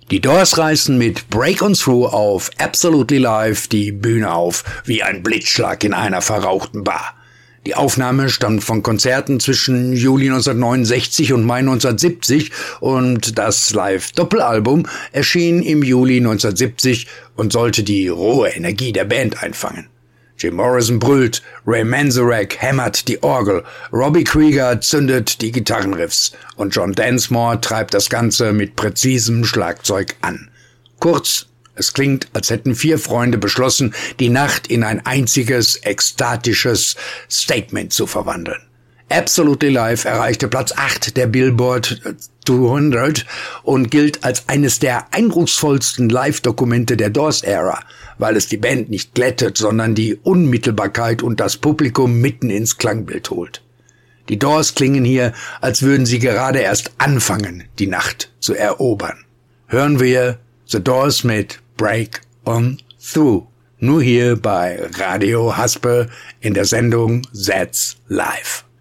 Die Doors reißen mit Break On Through auf Absolutely Live die Bühne auf, wie ein Blitzschlag in einer verrauchten Bar. Die Aufnahme stammt von Konzerten zwischen Juli 1969 und Mai 1970 und das Live-Doppelalbum erschien im Juli 1970 und sollte die rohe Energie der Band einfangen. Jim Morrison brüllt, Ray Manzarek hämmert die Orgel, Robbie Krieger zündet die Gitarrenriffs und John Densmore treibt das Ganze mit präzisem Schlagzeug an. Kurz, es klingt, als hätten 4 Freunde beschlossen, die Nacht in ein einziges, ekstatisches Statement zu verwandeln. Absolutely Live erreichte Platz 8 der Billboard 200 und gilt als eines der eindrucksvollsten Live-Dokumente der Doors-Ära, weil es die Band nicht glättet, sondern die Unmittelbarkeit und das Publikum mitten ins Klangbild holt. Die Doors klingen hier, als würden sie gerade erst anfangen, die Nacht zu erobern. Hören wir The Doors mit Break On Through, nur hier bei Radio Haspe in der Sendung That's Live.